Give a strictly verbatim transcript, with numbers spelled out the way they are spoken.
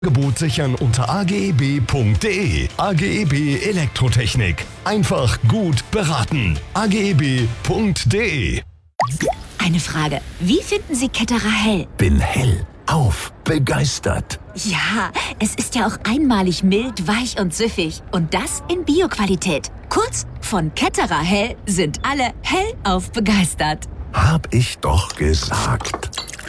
Angebot sichern unter a g e b punkt d e. A G E B Elektrotechnik. Einfach gut beraten. a g e b punkt d e. Eine Frage. Wie finden Sie Ketterer hell? Bin hell auf begeistert. Ja, es ist ja auch einmalig mild, weich und süffig. Und das in Bio-Qualität. Kurz, von Ketterer hell sind alle hellauf begeistert. Hab ich doch gesagt.